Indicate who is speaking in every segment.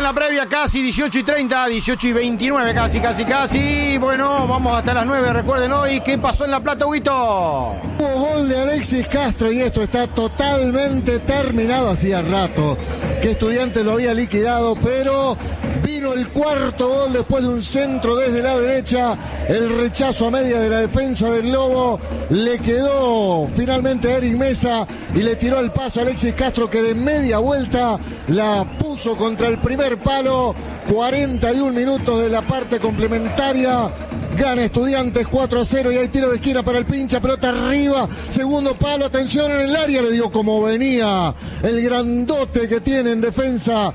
Speaker 1: la previa, casi 18:30, 18:29, casi. Bueno, vamos hasta las 9, recuerden hoy. ¿Qué pasó en La Plata, Huguito?
Speaker 2: Hubo gol de Alexis Castro y esto está totalmente terminado. Hacía rato que Estudiantes lo había liquidado, pero vino el cuarto gol después de un centro desde la derecha. El rechazo a media de la defensa del Lobo le quedó finalmente a Eric Mesa y le tiró el pase a Alexis Castro, que de media vuelta la puso contra el primer palo. 41 minutos de la parte complementaria. Gana Estudiantes 4-0 y hay tiro de esquina para el Pincha, pelota arriba, segundo palo, atención en el área, le dio como venía el grandote que tiene en defensa.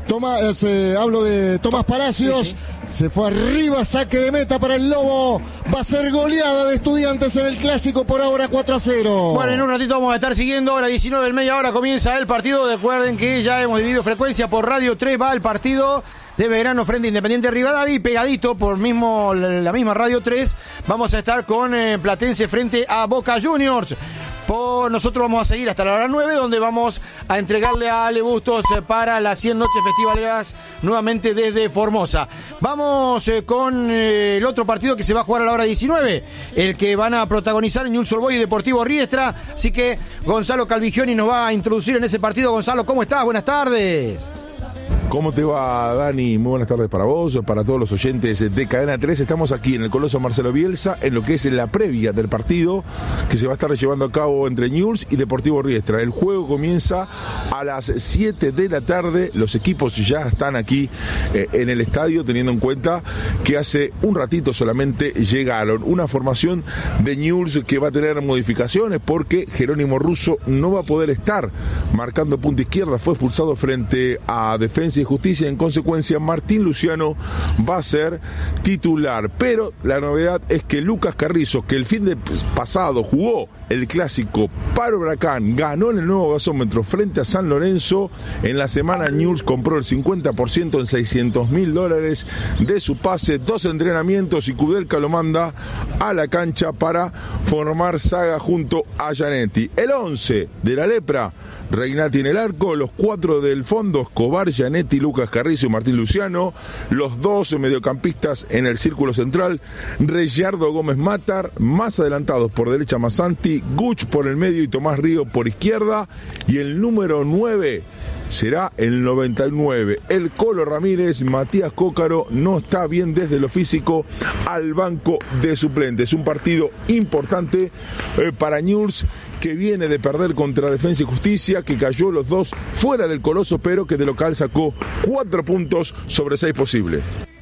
Speaker 2: Hablo de Tomás Palacios. Sí. Se fue arriba, saque de meta para el Lobo. Va a ser goleada de Estudiantes en el clásico, por ahora 4-0.
Speaker 1: Bueno, en un ratito vamos a estar siguiendo. A las 19 del media hora comienza el partido. Recuerden que ya hemos dividido frecuencia por Radio 3. Va el partido de Belgrano frente a Independiente Rivadavia, pegadito por la misma Radio 3. Vamos a estar con Platense frente a Boca Juniors. Nosotros vamos a seguir hasta la hora 9, donde vamos a entregarle a Ale Bustos para las 100 noches festivaleras nuevamente desde Formosa. Vamos con el otro partido que se va a jugar a la hora 19, el que van a protagonizar Newell's Old Boys y Deportivo Riestra. Así que Gonzalo Calvigioni nos va a introducir en ese partido. Gonzalo, ¿cómo estás? Buenas tardes.
Speaker 3: ¿Cómo te va, Dani? Muy buenas tardes para vos, para todos los oyentes de Cadena 3. Estamos aquí en el Coloso Marcelo Bielsa, en lo que es la previa del partido que se va a estar llevando a cabo entre Newell's y Deportivo Riestra. El juego comienza a las 7 de la tarde. Los equipos ya están aquí en el estadio, teniendo en cuenta que hace un ratito solamente llegaron. Una formación de Newell's que va a tener modificaciones porque Jerónimo Russo no va a poder estar marcando punta izquierda. Fue expulsado frente a Defensa y Justicia. En consecuencia, Martín Luciano va a ser titular, pero la novedad es que Lucas Carrizo, que el fin de pasado jugó el clásico para Huracán, ganó en el nuevo gasómetro frente a San Lorenzo. En la semana Newell's compró el 50% en $600.000 de su pase, 2 entrenamientos y Kudelka lo manda a la cancha para formar saga junto a Gianetti. El 11 de la Lepra: Regnati en el arco, los 4 del fondo: Escobar, Gianetti, Lucas Carrizo y Martín Luciano. Los 2 mediocampistas en el círculo central: Reyardo Gómez Matar, más adelantados por derecha Massanti, Guch por el medio y Tomás Río por izquierda. Y el número 9 será el 99, el Colo Ramírez. Matías Cócaro no está bien desde lo físico, al banco de suplentes. Un partido importante para Newell's, que viene de perder contra Defensa y Justicia, que cayó los 2 fuera del Coloso, pero que de local sacó 4 puntos sobre 6 posibles.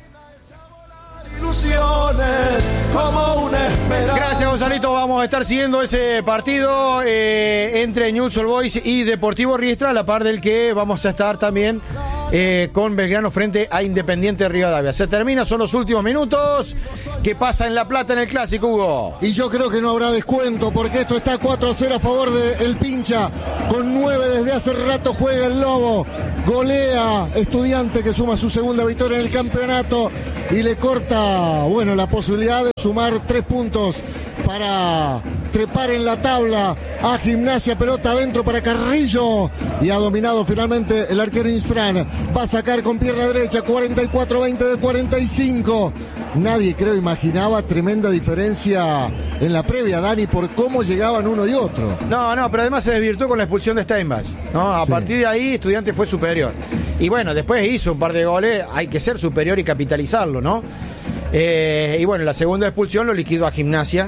Speaker 1: Gracias, Gonzalito. Vamos a estar siguiendo ese partido entre Newell's Old Boys y Deportivo Riestra, a la par del que vamos a estar también con Belgrano frente a Independiente Rivadavia. Se termina, son los últimos minutos. ¿Qué pasa en La Plata en el clásico, Hugo?
Speaker 2: Y yo creo que no habrá descuento, porque esto está 4-0 a favor del Pincha. Con 9 desde hace rato juega el Lobo. Golea Estudiante, que suma su segunda victoria en el campeonato y le corta, la posibilidad de sumar 3 puntos para trepar en la tabla a Gimnasia. Pelota adentro para Carrillo y ha dominado finalmente el arquero Insfran. Va a sacar con pierna derecha, 44-20 de 45. Nadie, creo, imaginaba tremenda diferencia en la previa, Dani, por cómo llegaban uno y otro.
Speaker 1: No, pero además se desvirtuó con la expulsión de Steinbach, ¿no? A partir de ahí, Estudiante fue superior. Y después hizo un par de goles. Hay que ser superior y capitalizarlo, ¿no? La segunda expulsión lo liquidó a Gimnasia.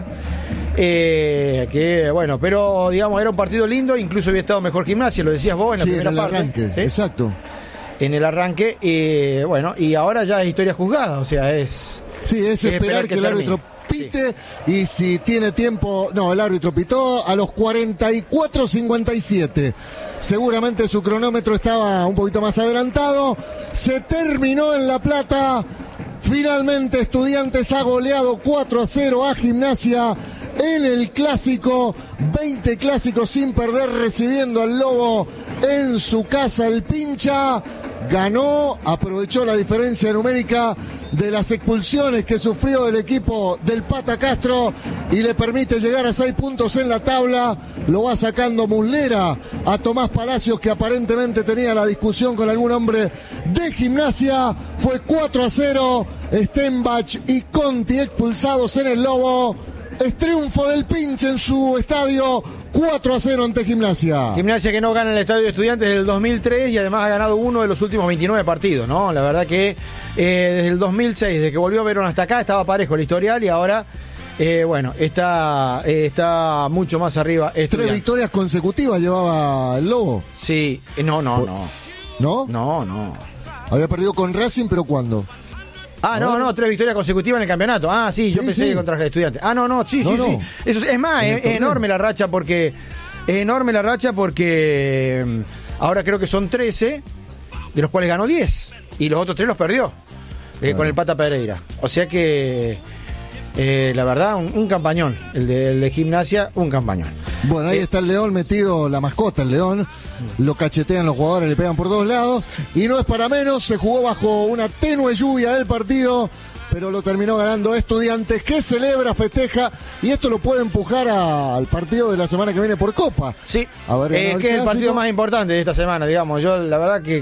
Speaker 1: Pero digamos, era un partido lindo. Incluso había estado mejor Gimnasia, lo decías vos en la primera parte.
Speaker 2: Arranque, ¿sí? Exacto.
Speaker 1: En el arranque, y ahora ya es historia juzgada, o sea, es...
Speaker 2: Sí, es esperar que el árbitro pite, sí. Y si tiene tiempo... No, el árbitro pitó a los 44:57. Seguramente su cronómetro estaba un poquito más adelantado. Se terminó en La Plata. Finalmente Estudiantes ha goleado 4-0 a Gimnasia en el clásico. 20 clásicos sin perder, recibiendo al Lobo en su casa, el Pincha. ganó, aprovechó la diferencia numérica de las expulsiones que sufrió el equipo del Pata Castro y le permite llegar a 6 puntos en la tabla. Lo va sacando Muslera a Tomás Palacios, que aparentemente tenía la discusión con algún hombre de Gimnasia. Fue 4-0, Stenbach y Conti expulsados en el Lobo. Es triunfo del Pinche en su estadio, 4-0 ante Gimnasia.
Speaker 1: Gimnasia que no gana el Estadio de Estudiantes desde el 2003 y además ha ganado uno de los últimos 29 partidos, ¿no? La verdad que desde el 2006, desde que volvió Verón hasta acá, estaba parejo el historial y ahora, bueno, está mucho más arriba.
Speaker 2: 3 victorias consecutivas llevaba el Lobo.
Speaker 1: Sí, no.
Speaker 2: ¿No?
Speaker 1: No.
Speaker 2: Había perdido con Racing, pero ¿cuándo?
Speaker 1: No, 3 victorias consecutivas en el campeonato. Sí, yo pensé que contra Estudiantes. Sí. Eso es más, es enorme la racha porque ahora creo que son 13, de los cuales ganó 10 y los otros 3 los perdió con el Pata Pereira. O sea que la verdad, un campañón. El de Gimnasia, un campañón.
Speaker 2: Bueno, ahí está el León metido, la mascota, el León. Lo cachetean los jugadores, le pegan por todos lados. Y no es para menos, se jugó bajo una tenue lluvia del partido, pero lo terminó ganando Estudiantes, que celebra, festeja, y esto lo puede empujar al partido de la semana que viene por Copa.
Speaker 1: Sí, que es el partido más importante de esta semana, digamos. Yo, la verdad que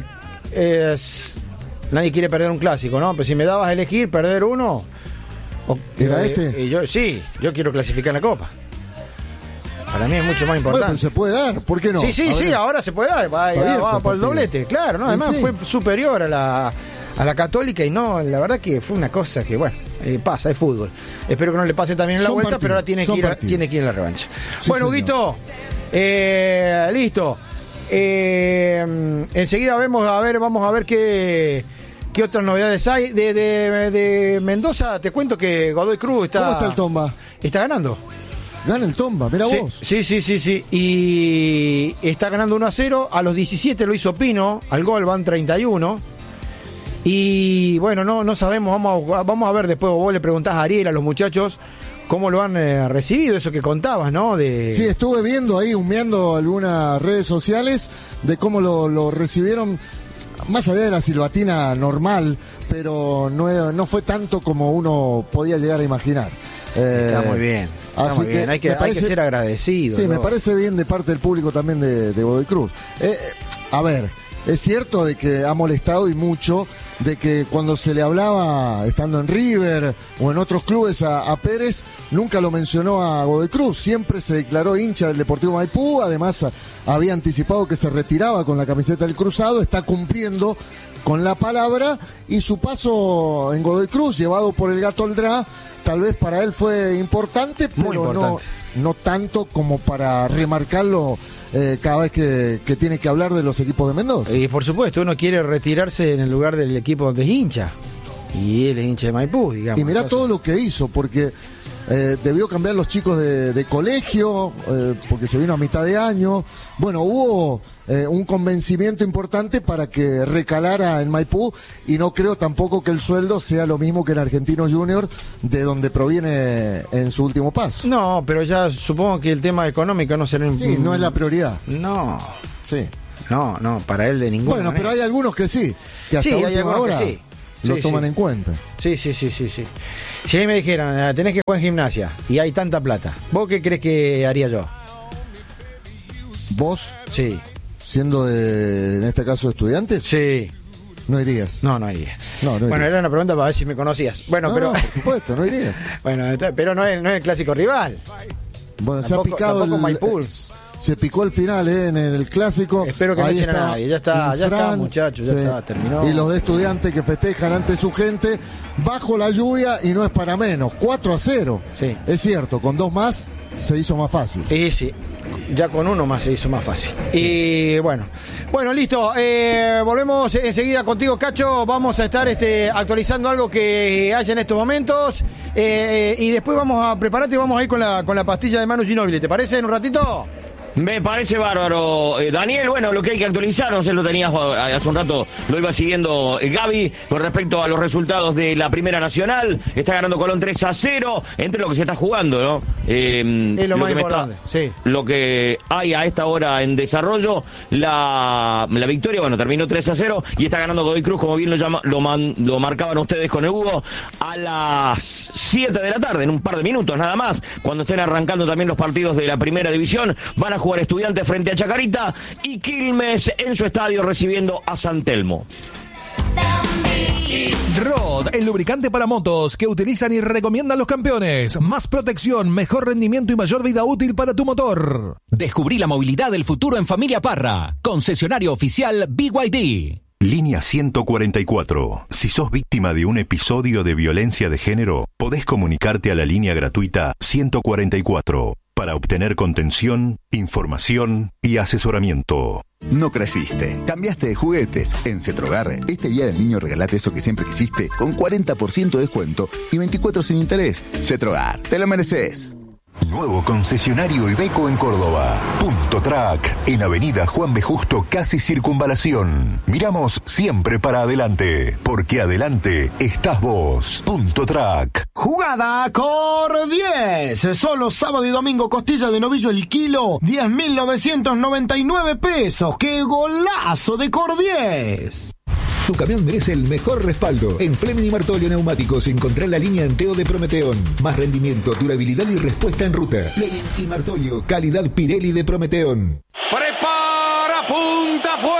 Speaker 1: nadie quiere perder un clásico, ¿no? Pero si me dabas a elegir perder uno...
Speaker 2: ¿Era este?
Speaker 1: Yo quiero clasificar en la Copa. Para mí es mucho más importante.
Speaker 2: Bueno, se puede dar, ¿por qué no?
Speaker 1: Sí, ahora se puede dar. Va por el doblete, claro, ¿no? Además fue superior a la Católica y no, la verdad que fue una cosa que, bueno, pasa, es fútbol. Espero que no le pase también en la vuelta, pero ahora tiene que ir en la revancha. Sí, bueno, Huguito, listo. Enseguida vamos a ver qué otras novedades hay. De Mendoza, te cuento que Godoy Cruz está...
Speaker 2: ¿Cómo está el Tomba?
Speaker 1: Está ganando.
Speaker 2: Gana el Tomba, mira vos.
Speaker 1: Sí. Y está ganando 1-0. A los 17 lo hizo Pino. Al gol van 31. Y bueno, no sabemos. Vamos a ver después. Vos le preguntás a Ariel, a los muchachos, cómo lo han recibido, eso que contabas, ¿no? Sí,
Speaker 2: estuve viendo ahí, humeando algunas redes sociales de cómo lo recibieron. Más allá de la silbatina normal, pero no fue tanto como uno podía llegar a imaginar.
Speaker 1: Está muy bien.
Speaker 2: Así muy bien.
Speaker 1: Hay que ser agradecido.
Speaker 2: Sí,
Speaker 1: ¿no?
Speaker 2: Me parece bien de parte del público también de Godoy Cruz. A ver, es cierto de que ha molestado y mucho de que cuando se le hablaba estando en River o en otros clubes a Pérez, nunca lo mencionó a Godoy Cruz, siempre se declaró hincha del Deportivo Maipú, además había anticipado que se retiraba con la camiseta del Cruzado, está cumpliendo con la palabra y su paso en Godoy Cruz, llevado por el Gato Aldrá, tal vez para él fue importante, pero no tanto como para remarcarlo cada vez que tiene que hablar de los equipos de Mendoza.
Speaker 1: Y por supuesto, uno quiere retirarse en el lugar del equipo donde es hincha. Y él es hincha de Maipú, digamos.
Speaker 2: Y mirá todo lo que hizo, porque debió cambiar los chicos de colegio, porque se vino a mitad de año. Bueno, hubo un convencimiento importante para que recalara en Maipú, y no creo tampoco que el sueldo sea lo mismo que en Argentino Junior, de donde proviene en su último paso.
Speaker 1: No, pero ya supongo que el tema económico no será...
Speaker 2: Sí, no es la prioridad.
Speaker 1: No.
Speaker 2: Sí.
Speaker 1: No, para él de ninguna manera.
Speaker 2: Pero hay algunos que sí, que hasta última hora
Speaker 1: que sí.
Speaker 2: Lo toman en cuenta.
Speaker 1: Sí. Si ahí me dijeran, tenés que jugar en Gimnasia y hay tanta plata, ¿vos qué crees que haría yo?
Speaker 2: ¿Vos?
Speaker 1: Sí.
Speaker 2: Siendo en este caso, Estudiantes.
Speaker 1: Sí.
Speaker 2: No irías.
Speaker 1: No iría.
Speaker 2: No
Speaker 1: bueno,
Speaker 2: iría.
Speaker 1: Era una pregunta para ver si me conocías. Bueno, pero...
Speaker 2: por supuesto, no irías.
Speaker 1: Bueno, pero no es el clásico rival.
Speaker 2: Bueno, se ha picado
Speaker 1: Maipú.
Speaker 2: Se picó el final en el clásico.
Speaker 1: Espero que no echen a nadie. Ya está, muchachos, ya está, terminó.
Speaker 2: Y los de Estudiantes que festejan ante su gente bajo la lluvia, y no es para menos. 4-0.
Speaker 1: Sí.
Speaker 2: Es cierto, con 2 más se hizo más fácil.
Speaker 1: Sí. Ya con 1 más se hizo más fácil. Sí. Y bueno, listo. Volvemos enseguida contigo, Cacho. Vamos a estar actualizando algo que haya en estos momentos. Y después vamos a prepararte y vamos a ir con la pastilla de Manu Ginóbili. ¿Te parece en un ratito?
Speaker 4: Me parece bárbaro, Daniel. Bueno, lo que hay que actualizar, no sé, lo tenías hace un rato, lo iba siguiendo Gaby, con respecto a los resultados de la Primera Nacional. Está ganando Colón 3-0, entre lo que se está jugando, ¿no?
Speaker 1: Es lo más importante, sí.
Speaker 4: Lo que hay a esta hora en desarrollo, la victoria, bueno, terminó 3-0 y está ganando Godoy Cruz, como bien lo marcaban ustedes con el Hugo, a las 7 de la tarde, en un par de minutos nada más, cuando estén arrancando también los partidos de la Primera División. Van a jugar Estudiantes frente a Chacarita y Quilmes en su estadio recibiendo a San Telmo.
Speaker 5: Rod, el lubricante para motos que utilizan y recomiendan los campeones. Más protección, mejor rendimiento y mayor vida útil para tu motor.
Speaker 6: Descubrí la movilidad del futuro en Familia Parra. Concesionario oficial BYD.
Speaker 7: Línea 144. Si sos víctima de un episodio de violencia de género, podés comunicarte a la línea gratuita 144 para obtener contención, información y asesoramiento.
Speaker 8: No creciste, cambiaste de juguetes. En Cetrogar, este día del niño regalate eso que siempre quisiste con 40% de descuento y 24 sin interés. Cetrogar, te lo mereces.
Speaker 7: Nuevo concesionario Iveco en Córdoba. Punto Track, en Avenida Juan B. Justo, casi Circunvalación. Miramos siempre para adelante, porque adelante estás vos. Punto Track.
Speaker 2: Jugada Cor 10. Solo sábado y domingo, costilla de novillo el kilo, 10.999 pesos. ¡Qué golazo de Cor 10!
Speaker 9: Tu camión merece el mejor respaldo. En Fleming y Martolio Neumáticos encontrá la línea Enteo de Prometeón. Más rendimiento, durabilidad y respuesta en ruta. Fleming y Martolio, calidad Pirelli de Prometeón.
Speaker 10: Prepara, punta, fue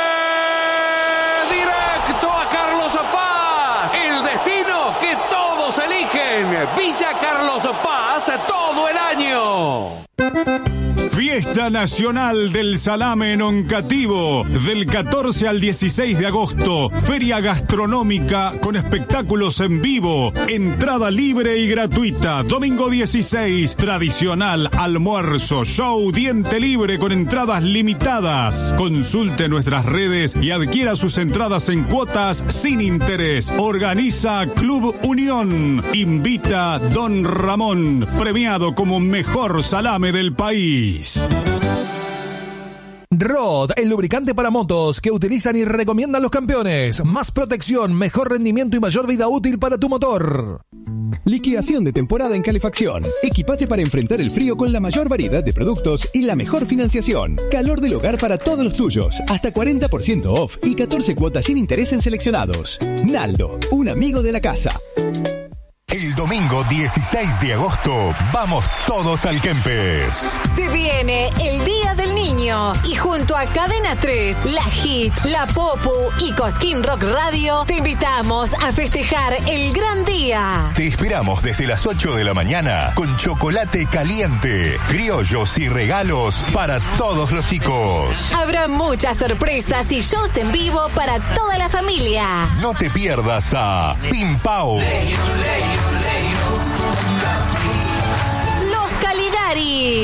Speaker 10: directo a Carlos Paz. El destino que todos eligen. Villa Carlos Paz todo el año.
Speaker 11: Fiesta Nacional del Salame en Oncativo, del 14 al 16 de agosto. Feria gastronómica con espectáculos en vivo. Entrada libre y gratuita. Domingo 16, tradicional almuerzo, show, diente libre con entradas limitadas. Consulte nuestras redes y adquiera sus entradas en cuotas sin interés. Organiza Club Unión. Invita Don Ramón, premiado como mejor salame del país.
Speaker 5: Rod, el lubricante para motos que utilizan y recomiendan los campeones. Más protección, mejor rendimiento y mayor vida útil para tu motor.
Speaker 12: Liquidación de temporada en calefacción. Equipate para enfrentar el frío con la mayor variedad de productos y la mejor financiación. Calor del hogar para todos los tuyos. Hasta 40% off y 14 cuotas sin interés en seleccionados. Naldo, un amigo de la casa.
Speaker 7: El domingo 16 de agosto, vamos todos al Kempes.
Speaker 13: Se viene el Día del Niño y junto a Cadena 3, La Hit, La Popu y Cosquín Rock Radio, te invitamos a festejar el gran día.
Speaker 7: Te esperamos desde las 8 de la mañana con chocolate caliente, criollos y regalos para todos los chicos.
Speaker 13: Habrá muchas sorpresas y shows en vivo para toda la familia.
Speaker 7: No te pierdas a Pim Pau,
Speaker 13: Los Caligari.